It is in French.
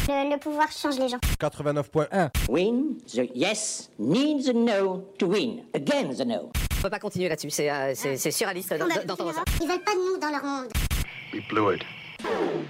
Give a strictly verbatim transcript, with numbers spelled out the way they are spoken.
Le, le pouvoir change les gens. quatre-vingt-neuf point un. Win, the yes needs the no to win. Again the no. On peut pas continuer là-dessus, c'est, euh, c'est, c'est surréaliste d'entendre ça. Ils veulent pas de nous dans leur monde. We blew it.